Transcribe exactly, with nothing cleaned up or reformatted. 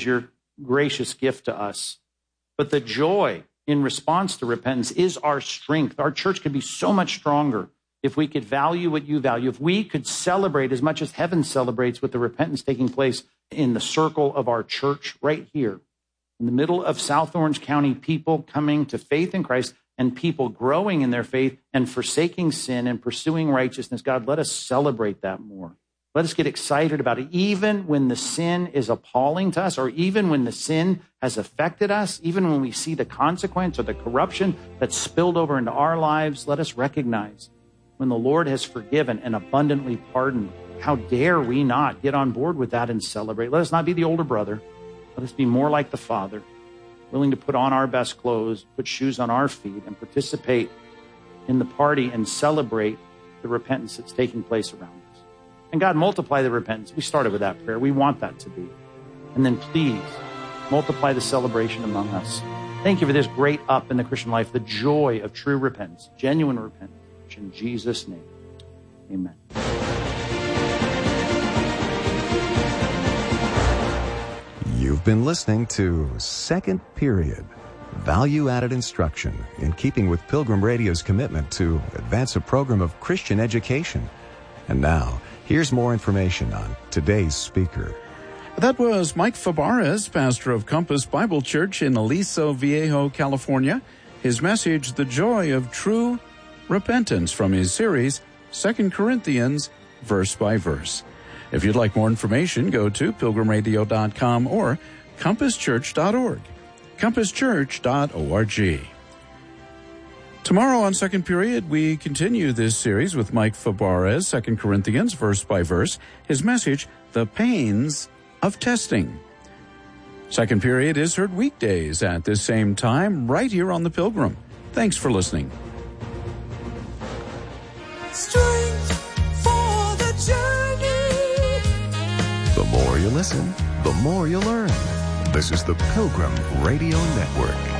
your gracious gift to us. But the joy in response to repentance is our strength. Our church could be so much stronger if we could value what you value, if we could celebrate as much as heaven celebrates with the repentance taking place in the circle of our church right here, in the middle of South Orange County, people coming to faith in Christ and people growing in their faith and forsaking sin and pursuing righteousness. God, let us celebrate that more. Let us get excited about it, even when the sin is appalling to us, or even when the sin has affected us, even when we see the consequence or the corruption that's spilled over into our lives. Let us recognize when the Lord has forgiven and abundantly pardoned. How dare we not get on board with that and celebrate? Let us not be the older brother. Let us be more like the Father, willing to put on our best clothes, put shoes on our feet, and participate in the party and celebrate the repentance that's taking place around us. And God, multiply the repentance. We started with that prayer. We want that to be. And then please multiply the celebration among us. Thank you for this great up in the Christian life, the joy of true repentance, genuine repentance. In Jesus' name, amen. You've been listening to Second Period, value-added instruction in keeping with Pilgrim Radio's commitment to advance a program of Christian education. And now, here's more information on today's speaker. That was Mike Fabarez, pastor of Compass Bible Church in Aliso Viejo, California. His message, The Joy of True Repentance, from his series, Second Corinthians, verse by verse. If you'd like more information, go to pilgrim radio dot com or compass church dot org. compass church dot org. Tomorrow on Second Period, we continue this series with Mike Fabarez, Second Corinthians, verse by verse. His message, The Pains of Testing. Second Period is heard weekdays at this same time, right here on The Pilgrim. Thanks for listening. Strength for the journey. The more you listen, the more you learn. This is the Pilgrim Radio Network.